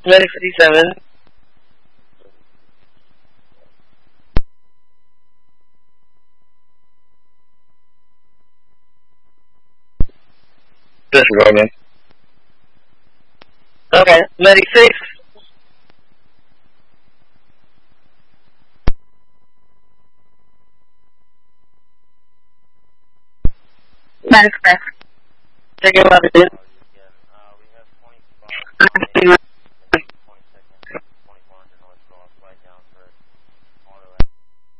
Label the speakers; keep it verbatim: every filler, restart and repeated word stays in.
Speaker 1: Medic fifty-seven.
Speaker 2: Disregard, man.
Speaker 1: Okay. Medic six.
Speaker 3: Medic six.
Speaker 1: Take him out of it.